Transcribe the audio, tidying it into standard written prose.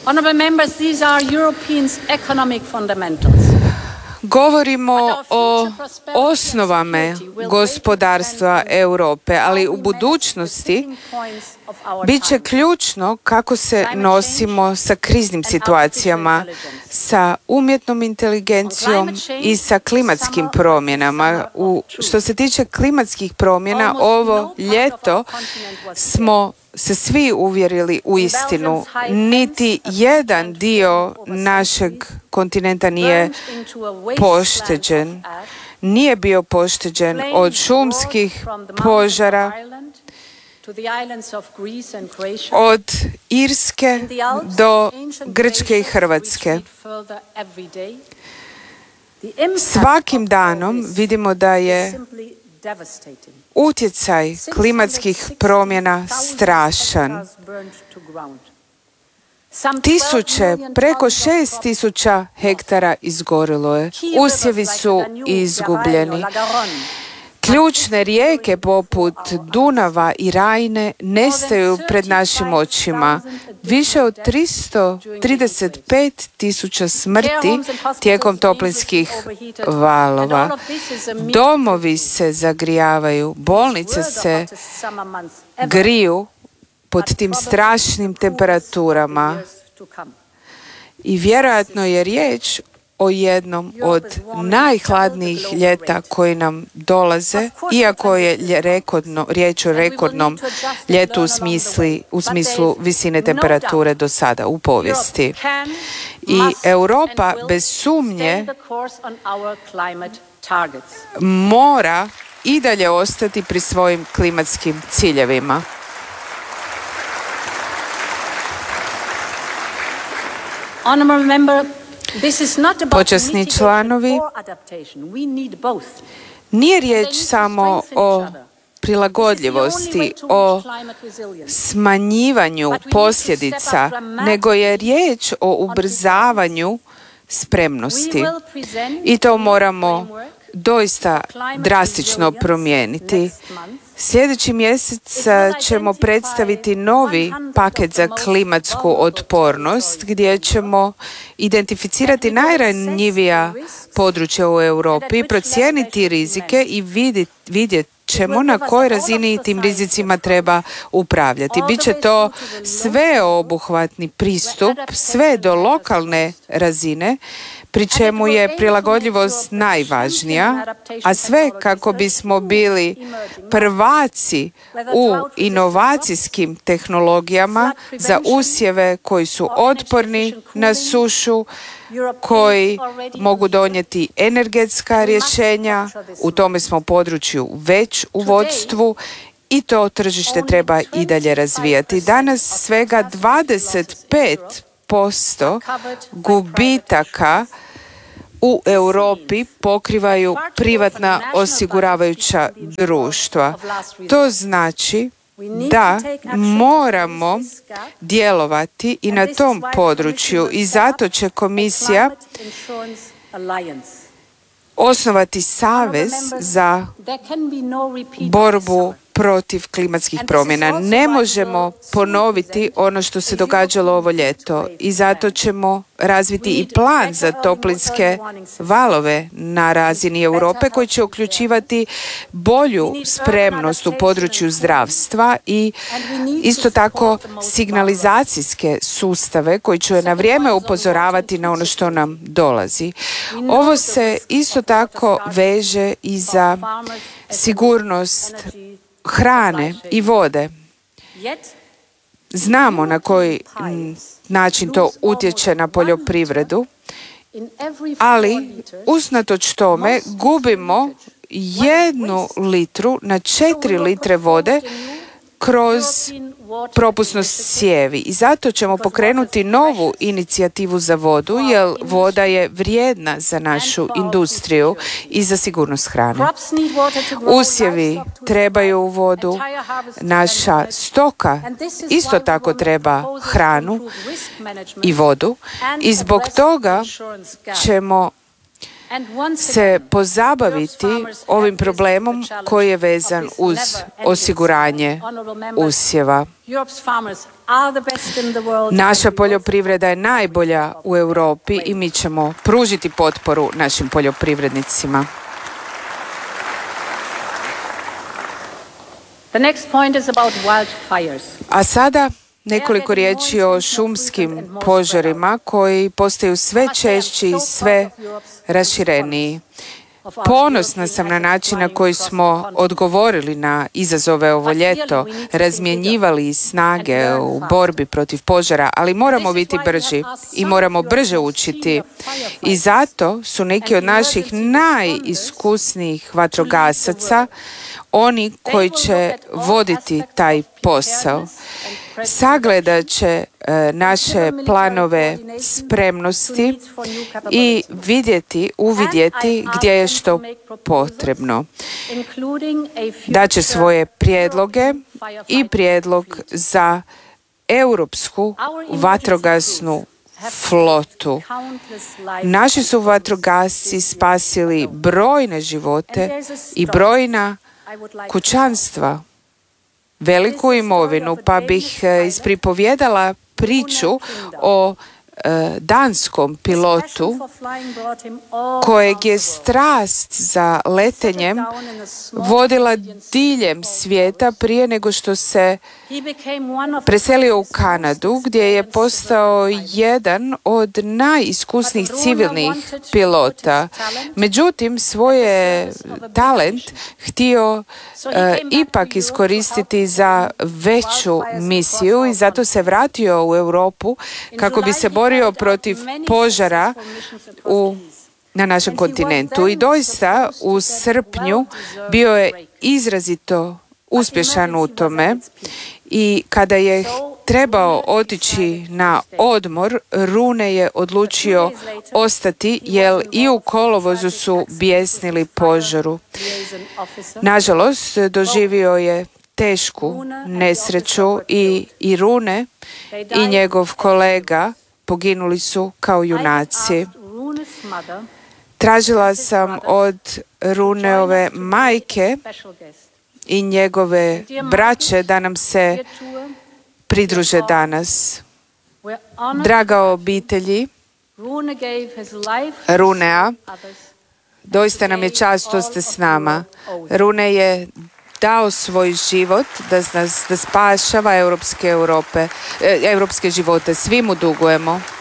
Honorable members, these are Europeans' economic fundamentals. Govorimo o osnovama gospodarstva Europe, ali u budućnosti bit će ključno kako se nosimo sa kriznim situacijama, sa umjetnom inteligencijom i sa klimatskim promjenama. Što se tiče klimatskih promjena, ovo ljeto smo se svi uvjerili u istinu. Niti jedan dio našeg kontinenta nije pošteđen. Nije bio pošteđen od šumskih požara, od Irske do Grčke i Hrvatske. Svakim danom vidimo da je utjecaj klimatskih promjena strašan. Preko 6.000 hektara izgorilo je. Usjevi su izgubljeni. Ključne rijeke poput Dunava i Rajne nestaju pred našim očima. Više od 335.000 smrti tijekom toplinskih valova. Domovi se zagrijavaju, bolnice se griju pod tim strašnim temperaturama. I vjerojatno je riječ o jednom od najhladnijih ljeta koji nam dolaze, iako je riječ o rekordnom ljetu u smislu visine temperature do sada u povijesti. I Europa bez sumnje mora i dalje ostati pri svojim klimatskim ciljevima. Počasni članovi, nije riječ samo o prilagodljivosti, o smanjivanju posljedica, nego je riječ o ubrzavanju spremnosti. I to moramo doista drastično promijeniti. Sljedeći mjesec ćemo predstaviti novi paket za klimatsku otpornost gdje ćemo identificirati najranjivija područja u Europi, procijeniti rizike i vidjet ćemo na kojoj razini tim rizicima treba upravljati. Biće to sveobuhvatni pristup, sve do lokalne razine, pri čemu je prilagodljivost najvažnija, a sve kako bismo bili prvaci u inovacijskim tehnologijama za usjeve koji su otporni na sušu, koji mogu donijeti energetska rješenja. U tome smo području već u vodstvu i to tržište treba i dalje razvijati. Danas svega 25% gubitaka u Europi pokrivaju privatna osiguravajuća društva. To znači da moramo djelovati i na tom području i zato će komisija osnovati savez za borbu protiv klimatskih promjena. Ne možemo ponoviti ono što se događalo ovo ljeto i zato ćemo razviti i plan za toplinske valove na razini Europe koji će uključivati bolju spremnost u području zdravstva i isto tako signalizacijske sustave koji će na vrijeme upozoravati na ono što nam dolazi. Ovo se isto tako veže i za sigurnost hrane i vode. Znamo na koji način to utječe na poljoprivredu, ali usnatoč tome gubimo 1 litru na 4 litre vode kroz propusnost cijevi. I zato ćemo pokrenuti novu inicijativu za vodu, jer voda je vrijedna za našu industriju i za sigurnost hrane. Usjevi trebaju vodu, naša stoka isto tako treba hranu i vodu i zbog toga ćemo se pozabaviti ovim problemom koji je vezan uz osiguranje usjeva. Naša poljoprivreda je najbolja u Europi i mi ćemo pružiti potporu našim poljoprivrednicima. A sada nekoliko riječi o šumskim požarima koji postaju sve češći i sve rašireniji. Ponosna sam na način na koji smo odgovorili na izazove ovo ljeto, razmjenjivali snage u borbi protiv požara, ali moramo biti brži i moramo brže učiti. I zato su neki od naših najiskusnijih vatrogasaca oni koji će voditi taj posao. Sagledat će naše planove spremnosti i uvidjeti gdje je što potrebno. Daće svoje prijedloge i prijedlog za europsku vatrogasnu flotu. Naši su vatrogasci spasili brojne živote i brojna kućanstva, veliku imovinu, pa bih ispripovjedala priču o danskom pilotu kojeg je strast za letenjem vodila diljem svijeta prije nego što se preselio u Kanadu, gdje je postao jedan od najiskusnijih civilnih pilota. Međutim, svoje talent htio ipak iskoristiti za veću misiju i zato se vratio u Europu kako bi se borio protiv požara na našem kontinentu. I doista u srpnju bio je izrazito uspješan u tome i kada je trebao otići na odmor, Rune je odlučio ostati jer i u kolovozu su bijesnili požaru. Nažalost, doživio je tešku nesreću i Rune i njegov kolega poginuli su kao junaci. Tražila sam od Runeove majke i njegove braće da nam se pridruže danas. Draga obitelji Runea, doista nam je čast što ste s nama. Rune je dao svoj život da spašava europske živote. Svi mu dugujemo.